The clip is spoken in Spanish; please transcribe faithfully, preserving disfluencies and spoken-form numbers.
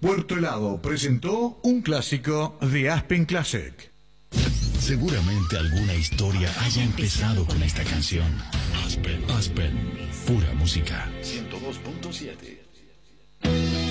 Puerto Helado presentó un clásico de Aspen Classic. Seguramente alguna historia haya empezado con esta canción. Aspen, Aspen, pura música. ciento dos punto siete